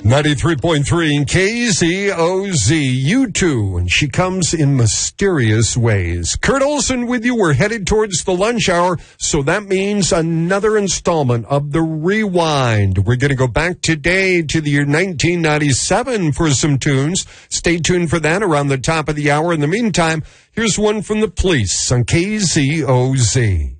93.3 KZOZ, U2, and she comes in mysterious ways. Kurt Olson with you. We're headed towards the lunch hour, so that means another installment of the Rewind. We're going to go back today to the year 1997 for some tunes. Stay tuned for that around the top of the hour. In the meantime, here's one from the Police on KZOZ.